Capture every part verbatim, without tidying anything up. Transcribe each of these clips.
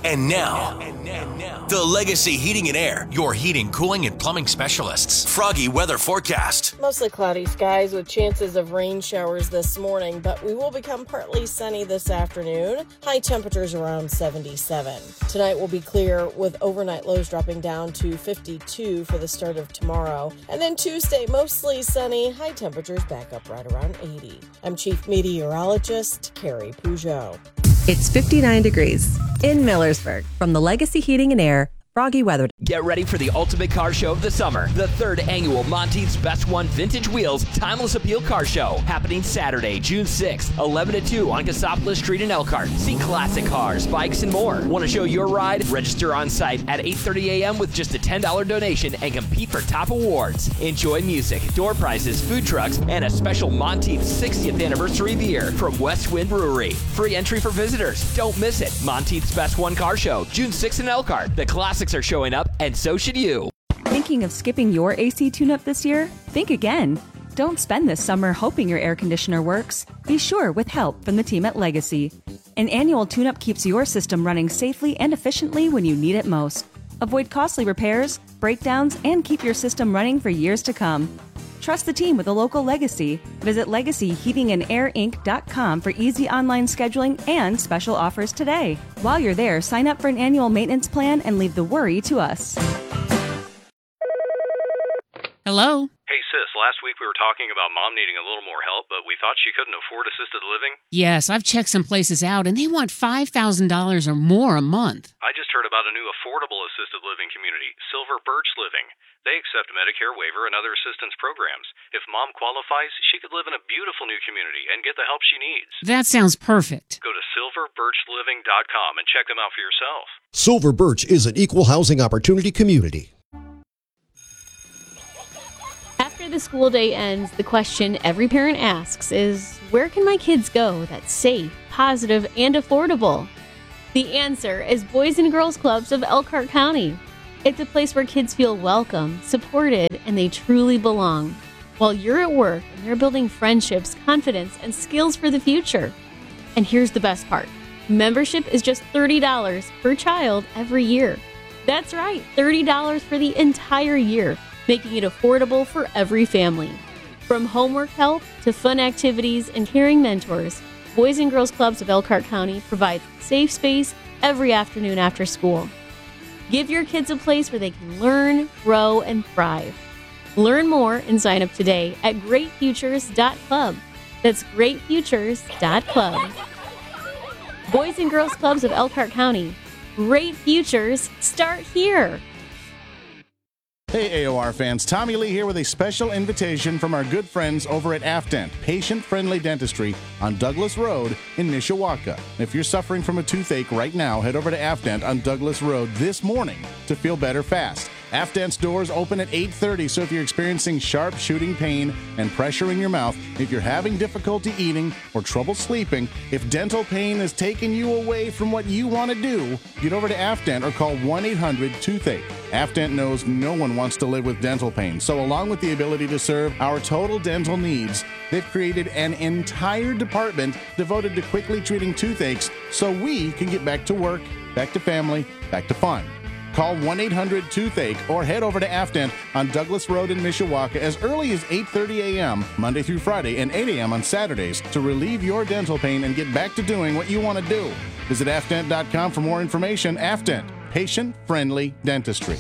And now, and now, and now, the Legacy Heating and Air, your heating, cooling, and plumbing specialists. Froggy weather forecast. Mostly cloudy skies with chances of rain showers this morning, but we will become partly sunny this afternoon. High temperatures around seventy-seven. Tonight will be clear with overnight lows dropping down to fifty-two for the start of tomorrow. And then Tuesday, mostly sunny, high temperatures back up right around eighty. I'm Chief Meteorologist Carrie Peugeot. It's fifty-nine degrees in Millersburg. From the Legacy Heating and Air, Froggy weather. Get ready for the ultimate car show of the summer. The third annual Monteith's Best One Vintage Wheels Timeless Appeal Car Show. Happening Saturday, June sixth, eleven to two on Cassopolis Street in Elkhart. See classic cars, bikes, and more. Want to show your ride? Register on site at eight thirty a.m. with just a ten dollars donation and compete for top awards. Enjoy music, door prizes, food trucks, and a special Monteith's sixtieth anniversary beer from West Wind Brewery. Free entry for visitors. Don't miss it. Monteith's Best One Car Show, June sixth in Elkhart. The classics are showing up, and so should you. Thinking of skipping your A C tune-up this year? Think again. Don't spend this summer hoping your air conditioner works. Be sure with help from the team at Legacy. An annual tune-up keeps your system running safely and efficiently when you need it most. Avoid costly repairs, breakdowns, and keep your system running for years to come. Trust the team with a local Legacy. Visit legacy heating and air inc dot com for easy online scheduling and special offers today. While you're there, sign up for an annual maintenance plan and leave the worry to us. Hello? Hey, sis, last week we were talking about Mom needing a little more help, but we thought she couldn't afford assisted living. Yes, I've checked some places out, and they want five thousand dollars or more a month. I just heard about a new affordable assisted living community, Silver Birch Living. They accept Medicare waiver and other assistance programs. If Mom qualifies, she could live in a beautiful new community and get the help she needs. That sounds perfect. Go to silver birch living dot com and check them out for yourself. Silver Birch is an equal housing opportunity community. After the school day ends, the question every parent asks is, where can my kids go that's safe, positive, and affordable? The answer is Boys and Girls Clubs of Elkhart County. It's a place where kids feel welcome, supported, and they truly belong. While you're at work and they're building friendships, confidence, and skills for the future. And here's the best part. Membership is just thirty dollars per child every year. That's right, thirty dollars for the entire year, making it affordable for every family. From homework help to fun activities and caring mentors, Boys and Girls Clubs of Elkhart County provides safe space every afternoon after school. Give your kids a place where they can learn, grow, and thrive. Learn more and sign up today at great futures dot club. That's great futures dot club. Boys and Girls Clubs of Elkhart County. Great futures start here. Hey A O R fans, Tommy Lee here with a special invitation from our good friends over at Afdent, patient-friendly dentistry on Douglas Road in Mishawaka. If you're suffering from a toothache right now, head over to Afdent on Douglas Road this morning to feel better fast. Afdent's doors open at eight thirty, so if you're experiencing sharp shooting pain and pressure in your mouth, if you're having difficulty eating or trouble sleeping, if dental pain is taking you away from what you want to do, get over to Afdent or call one eight hundred toothache. Afdent knows no one wants to live with dental pain, so along with the ability to serve our total dental needs, they've created an entire department devoted to quickly treating toothaches so we can get back to work, back to family, back to fun. Call one eight hundred toothache or head over to Afdent on Douglas Road in Mishawaka as early as eight thirty a.m. Monday through Friday and eight a.m. on Saturdays to relieve your dental pain and get back to doing what you want to do. Visit afdent dot com for more information. Afdent, patient-friendly dentistry.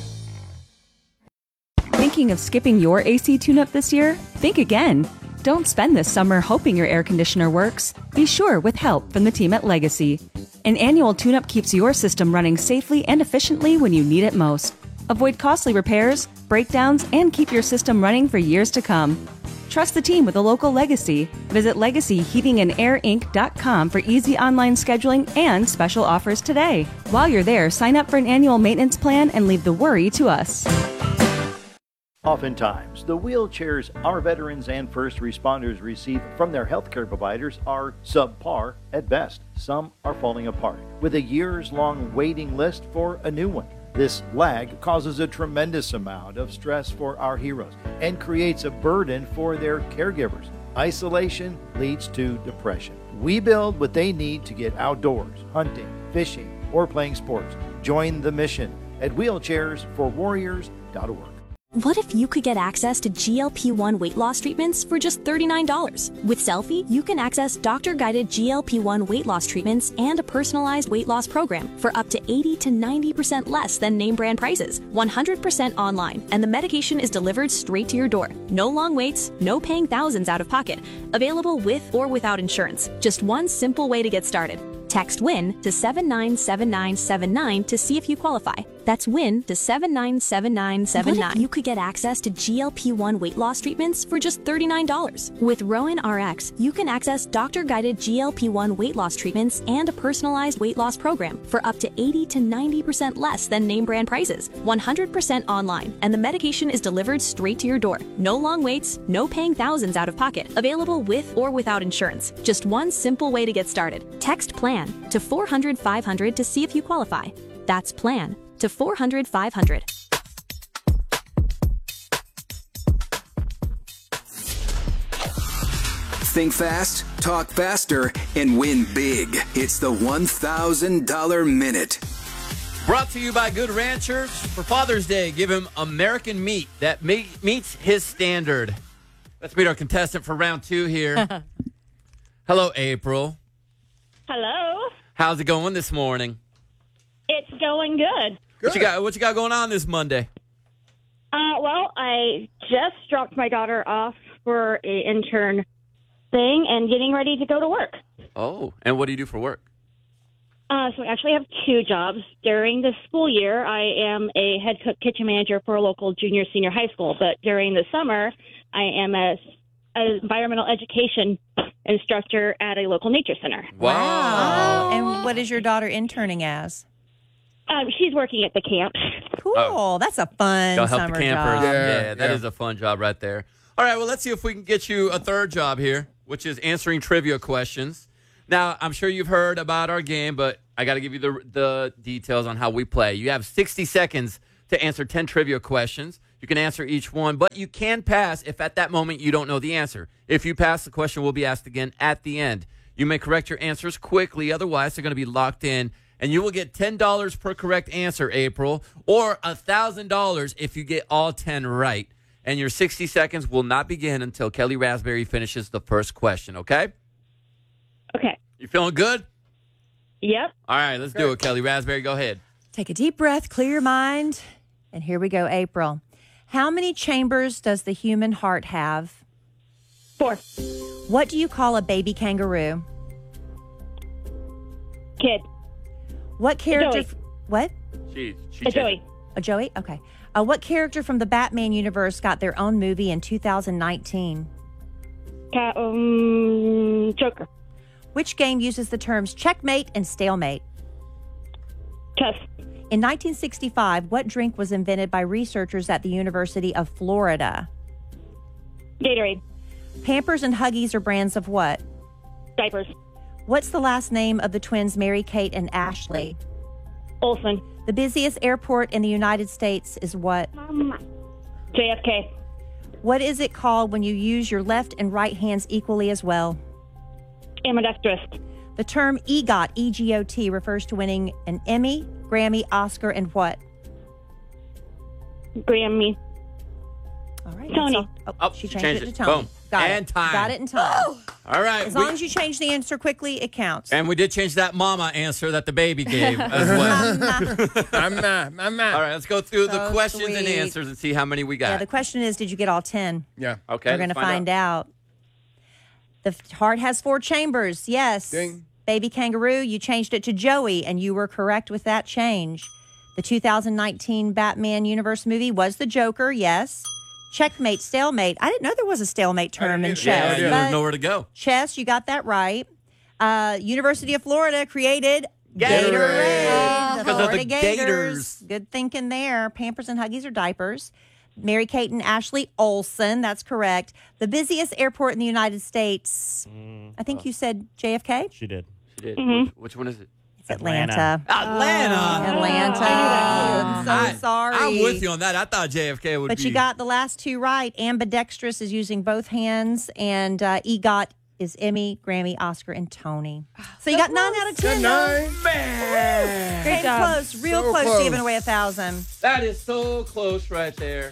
Thinking of skipping your A C tune-up this year? Think again. Don't spend this summer hoping your air conditioner works. Be sure with help from the team at Legacy. An annual tune-up keeps your system running safely and efficiently when you need it most. Avoid costly repairs, breakdowns, and keep your system running for years to come. Trust the team with a local Legacy. Visit legacy heating and air inc dot com for easy online scheduling and special offers today. While you're there, sign up for an annual maintenance plan and leave the worry to us. Oftentimes, the wheelchairs our veterans and first responders receive from their healthcare providers are subpar at best. Some are falling apart, with a years-long waiting list for a new one. This lag causes a tremendous amount of stress for our heroes and creates a burden for their caregivers. Isolation leads to depression. We build what they need to get outdoors, hunting, fishing, or playing sports. Join the mission at wheelchairs for warriors dot org. What if you could get access to G L P one weight loss treatments for just thirty-nine dollars? With Selfie, you can access doctor-guided G L P one weight loss treatments and a personalized weight loss program for up to eighty to ninety percent less than name brand prices, one hundred percent online, and the medication is delivered straight to your door. No long waits, no paying thousands out of pocket. Available with or without insurance. Just one simple way to get started. Text WIN to seven nine seven nine seven nine to see if you qualify. That's WIN to seven nine seven nine seven nine. What if you could get access to G L P one weight loss treatments for just thirty-nine dollars? With Rowan R X, you can access doctor-guided G L P one weight loss treatments and a personalized weight loss program for up to eighty to ninety percent less than name brand prices, one hundred percent online, and the medication is delivered straight to your door. No long waits, no paying thousands out of pocket. Available with or without insurance. Just one simple way to get started. Text PLAN to four hundred five hundred to see if you qualify. That's PLAN to four hundred five hundred. Think fast, talk faster, and win big. It's the one thousand dollars Minute. Brought to you by Good Ranchers. For Father's Day, give him American meat that meet, meets his standard. Let's meet our contestant for round two here. Hello, April. Hello. How's it going this morning? It's going good. What you got? What you got going on this Monday? Uh, well, I just dropped my daughter off for a intern thing and getting ready to go to work. Oh, and what do you do for work? Uh, so I actually have two jobs. During the school year, I am a head cook kitchen manager for a local junior senior high school. But during the summer, I am a, a environmental education instructor at a local nature center. Wow. And what is your daughter interning as? Um, she's working at the camp. Cool. Oh. That's a fun Go help summer the campers. job. Yeah, Yeah, that yeah. is a fun job right there. All right, well, let's see if we can get you a third job here, which is answering trivia questions. Now, I'm sure you've heard about our game, but I got to give you the the details on how we play. You have sixty seconds to answer ten trivia questions. You can answer each one, but you can pass if at that moment you don't know the answer. If you pass, the question will be asked again at the end. You may correct your answers quickly, otherwise they're going to be locked in, and you will get ten dollars per correct answer, April, or one thousand dollars if you get all ten right. And your sixty seconds will not begin until Kelly Raspberry finishes the first question, okay? Okay. You feeling good? Yep. All right, let's do it, Kelly Raspberry. Go ahead. Take a deep breath, clear your mind, and here we go, April. How many chambers does the human heart have? Four. What do you call a baby kangaroo? Kid. What character? Joey. f- What? She, she A Joey. A Joey? Okay. Uh, what character from the Batman universe got their own movie in two thousand nineteen? Ca- um, Joker. Which game uses the terms checkmate and stalemate? Chess. In nineteen sixty-five, what drink was invented by researchers at the University of Florida? Gatorade. Pampers and Huggies are brands of what? Diapers. What's the last name of the twins Mary-Kate and Ashley? Olsen. The busiest airport in the United States is what? Mama. J F K. What is it called when you use your left and right hands equally as well? Ambidextrous. The term EGOT, E G O T, refers to winning an Emmy, Grammy, Oscar, and what? Grammy. All right. Tony. that's all- Oh, Oh, she she changed, changed it it. to Tony. Boom. Got And it. time. Got it in time. All right. As we- long as you change the answer quickly, it counts. and we did change that mama answer that the baby gave as well. I'm not. I'm not. All right, let's go through the So questions and sweet. answers and see how many we got. Yeah, the question is, did you get all ten? Yeah. okay, We're going to find out. The f- heart has four chambers. Yes. Ding. Baby kangaroo, you changed it to Joey, and you were correct with that change. The two thousand nineteen Batman Universe movie was the Joker. Yes. Checkmate, stalemate. I didn't know there was a stalemate term in either. chess. Yeah, you but don't know where to go. chess, you got that right. Uh, University of Florida created Gatorade. Gatorade. The Because of Florida the Gators. Gators. Good thinking there. Pampers and Huggies are diapers. Mary Kate and Ashley Olsen. That's correct. The busiest airport in the United States. I think you said J F K. She did. She did. Mhm. Which, which one is it? It's Atlanta. Atlanta. Atlanta. I'm so I- sorry. I'm with you on that. I thought J F K would But be. you got the last two right. Ambidextrous is using both hands, and uh, EGOT is Emmy, Grammy, Oscar, and Tony. So you got nine out of ten. Nine. Good Real close, real So close, close. to giving away a thousand. That is so close right there.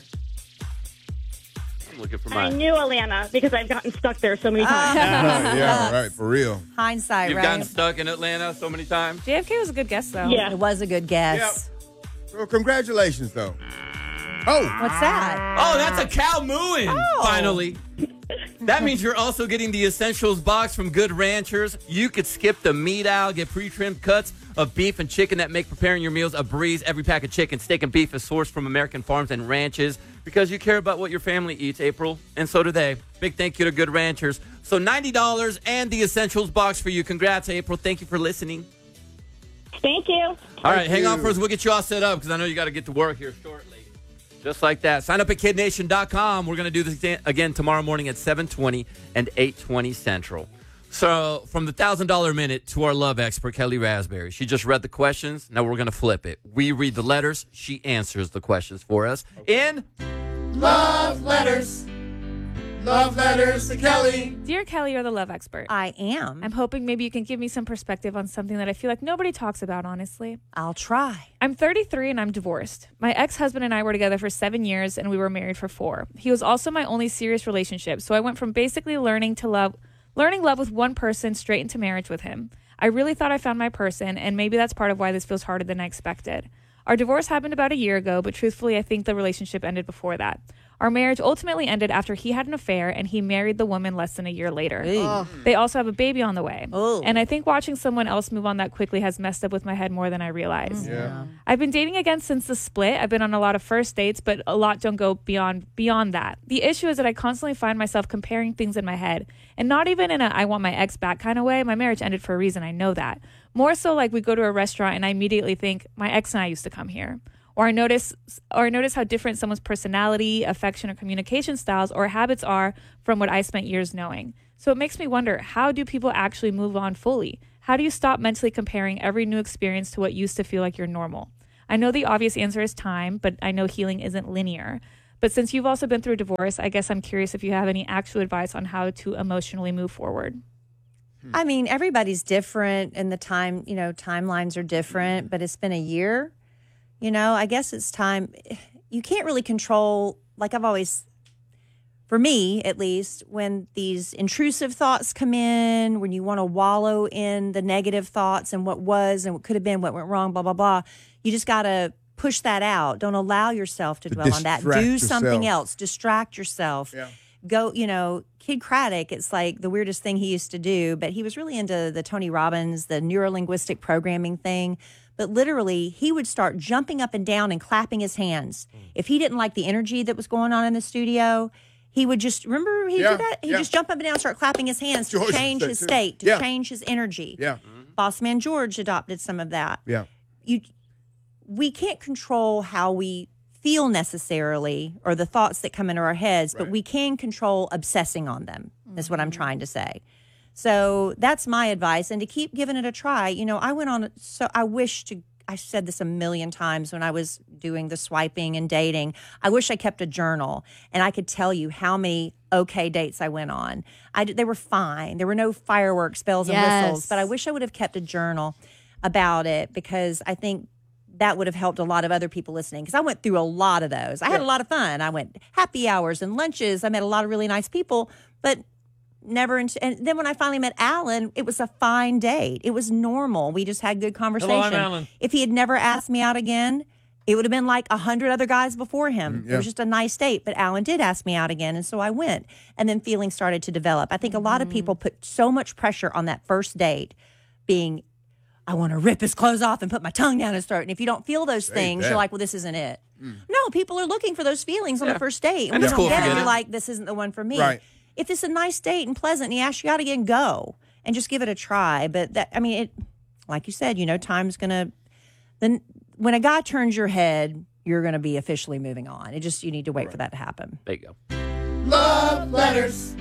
I'm looking for I mine. knew Atlanta because I've gotten stuck there so many times. yeah, yeah, right, for real. Hindsight, You've right? gotten stuck in Atlanta so many times. J F K was a good guess, though. Yeah. It was a good guess. Well, congratulations, though. Oh. What's that? Oh, that's a cow mooing, Oh. finally. That means you're also getting the Essentials box from Good Ranchers. You could skip the meat aisle, get pre-trimmed cuts of beef and chicken that make preparing your meals a breeze. Every pack of chicken, steak, and beef is sourced from American farms and ranches because you care about what your family eats, April, and so do they. Big thank you to Good Ranchers. So ninety dollars and the Essentials box for you. Congrats, April. Thank you for listening. Thank you. All right, hang on for us. We'll get you all set up because I know you got to get to work here shortly. Just like that. Sign up at kid nation dot com. We're going to do this again tomorrow morning at seven twenty and eight twenty Central. So from the one thousand dollars minute to our love expert, Kelly Raspberry. She just read the questions. Now we're going to flip it. We read the letters. She answers the questions for us in Love letters. Love letters to Kelly. Dear Kelly, you're the love expert. I am. I'm hoping maybe you can give me some perspective on something that I feel like nobody talks about, honestly. I'll try. I'm thirty-three and I'm divorced. My ex-husband and I were together for seven years and we were married for four. He was also my only serious relationship, so I went from basically learning to love, learning love with one person straight into marriage with him. I really thought I found my person, and maybe that's part of why this feels harder than I expected. Our divorce happened about a year ago, but truthfully, I think the relationship ended before that. Our marriage ultimately ended after he had an affair and he married the woman less than a year later. Oh. They also have a baby on the way. Oh. And I think watching someone else move on that quickly has messed up with my head more than I realized. Yeah. I've been dating again since the split. I've been on a lot of first dates, but a lot don't go beyond beyond that. The issue is that I constantly find myself comparing things in my head, and not even in a I want my ex back kind of way. My marriage ended for a reason. I know that. More so like we go to a restaurant and I immediately think my ex and I used to come here. Or I notice or I notice how different someone's personality, affection, or communication styles or habits are from what I spent years knowing. So it makes me wonder, how do people actually move on fully? How do you stop mentally comparing every new experience to what used to feel like your normal? I know the obvious answer is time, but I know healing isn't linear. But since you've also been through a divorce, I guess I'm curious if you have any actual advice on how to emotionally move forward. I mean, everybody's different and the time, you know, timelines are different, but it's been a year. You know, I guess it's time. You can't really control, like I've always, for me at least, when these intrusive thoughts come in, when you want to wallow in the negative thoughts and what was and what could have been, what went wrong, blah, blah, blah, you just got to push that out. Don't allow yourself to, to dwell on that. Do yourself. something else. Distract yourself. Yeah. Go, you know, Kid Craddock, it's like the weirdest thing he used to do, but he was really into the Tony Robbins, the neuro-linguistic programming thing. But literally, he would start jumping up and down and clapping his hands. If he didn't like the energy that was going on in the studio, he would just, remember he Yeah, did that? He'd yeah. just jump up and down and start clapping his hands to George change did his too. state, to Yeah. change his energy. Yeah. Boss Man George adopted some of that. Yeah. You, we can't control how we feel necessarily or the thoughts that come into our heads, but Right. we can control obsessing on them, is what I'm trying to say. So that's my advice, and to keep giving it a try. You know, I went on, so I wish to, I said this a million times when I was doing the swiping and dating. I wish I kept a journal and I could tell you how many okay dates I went on. I, they were fine. There were no fireworks, bells, and Yes. whistles, but I wish I would have kept a journal about it because I think that would have helped a lot of other people listening because I went through a lot of those. I had a lot of fun. I went happy hours and lunches. I met a lot of really nice people, but never. In, and then when I finally met Alan, it was a fine date. It was normal. We just had good conversation. Hello, I'm Alan. If he had never asked me out again, it would have been like a hundred other guys before him. Mm, yeah. It was just a nice date, but Alan did ask me out again, and so I went. And then feelings started to develop. I think a lot of people put so much pressure on that first date being, I want to rip his clothes off and put my tongue down his throat. And if you don't feel those Say things, that. you're like, well, this isn't it. No, people are looking for those feelings on Yeah. the first date. And when it's you cool don't if get you it, get you're it. like, this isn't the one for me. Right. If it's a nice date and pleasant and he asks you out again, go and just give it a try. But that, I mean, it, like you said, you know, time's going to, then when a guy turns your head, you're going to be officially moving on. It just, you need to wait for that to happen. There you go. Love letters.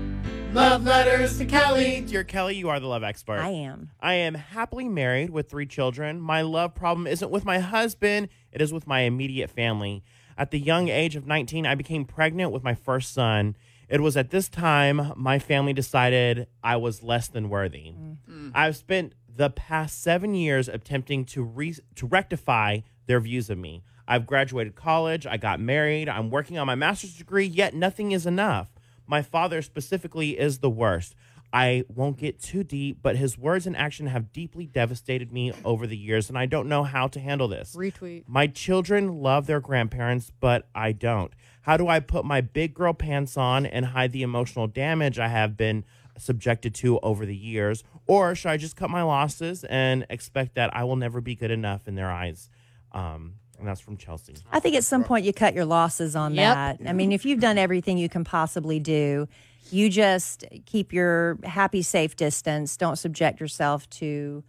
Love letters to Kelly. Dear Kelly, you are the love expert. I am. I am happily married with three children. My love problem isn't with my husband, it is with my immediate family. At the young age of nineteen, I became pregnant with my first son. It was at this time my family decided I was less than worthy. Mm. I've spent the past seven years attempting to re- to rectify their views of me. I've graduated college, I got married, I'm working on my master's degree, yet nothing is enough. My father specifically is the worst. I won't get too deep, but his words and action have deeply devastated me over the years, and I don't know how to handle this. Retweet. My children love their grandparents, but I don't. How do I put my big girl pants on and hide the emotional damage I have been subjected to over the years? Or should I just cut my losses and expect that I will never be good enough in their eyes? Um, and that's from Chelsea. I think at some point you cut your losses on Yep. that. I mean, if you've done everything you can possibly do, you just keep your happy, safe distance. Don't subject yourself to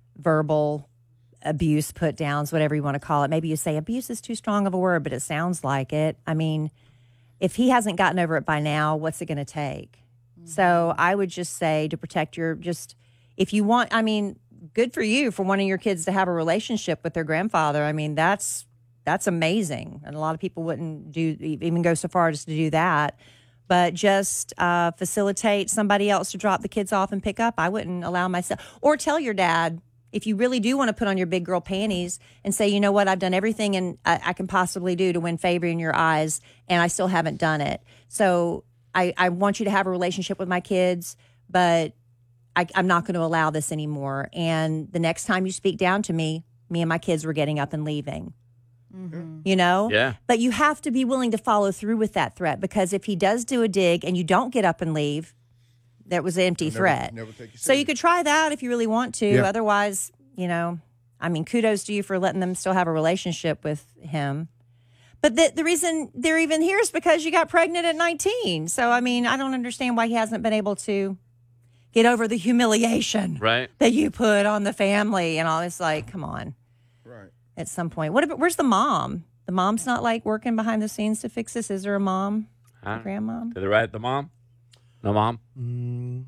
verbal abuse, put downs, whatever you want to call it. Maybe you say abuse is too strong of a word, but it sounds like it. I mean, if he hasn't gotten over it by now, what's it going to take? Mm-hmm. So I would just say to protect your, just if you want, I mean, good for you for wanting your kids to have a relationship with their grandfather. I mean, that's that's amazing. And a lot of people wouldn't do even go so far as to do that. But just uh, facilitate somebody else to drop the kids off and pick up. I wouldn't allow myself. Or tell your dad, if you really do want to put on your big girl panties and say, you know what, I've done everything and I, I can possibly do to win favor in your eyes, and I still haven't done it. So I, I want you to have a relationship with my kids, but I, I'm not going to allow this anymore. And the next time you speak down to me, me and my kids were getting up and leaving. Mm-hmm. You know? Yeah. But you have to be willing to follow through with that threat, because if he does do a dig and you don't get up and leave, that was an empty Never- threat. never take you So you could try that if you really want to. Yeah. Otherwise, you know, I mean, kudos to you for letting them still have a relationship with him. But the, the reason they're even here is because you got pregnant at nineteen. So, I mean, I don't understand why he hasn't been able to get over the humiliation Right. that you put on the family and all. It's like, come on. Right. At some point. What about, where's the mom? The mom's not like working behind the scenes to fix this. Is there a mom? Huh? A grandmom? Did they write the mom? No mom? Mm,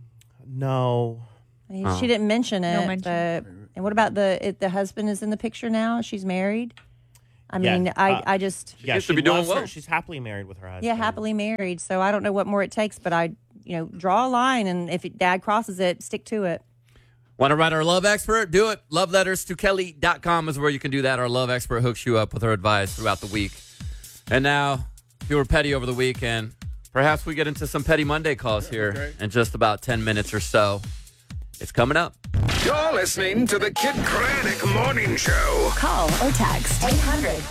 no. She Oh. didn't mention it. No mention. But, and what about the it, the husband is in the picture now? She's married. I Yeah, mean, I, uh, I just Yeah, seems to she be doing loves her- well. She's happily married with her husband. yeah, happily married. So I don't know what more it takes, but I, you know, draw a line, and if it, dad crosses it, stick to it. Want to write our love expert? Do it. Love letters to Kelly dot com is where you can do that. Our love expert hooks you up with her advice throughout the week. And now, if you were petty over the weekend, perhaps we get into some Petty Monday calls here in just about ten minutes or so. It's coming up. You're listening to the Kid Craddock Morning Show. Call or text eight hundred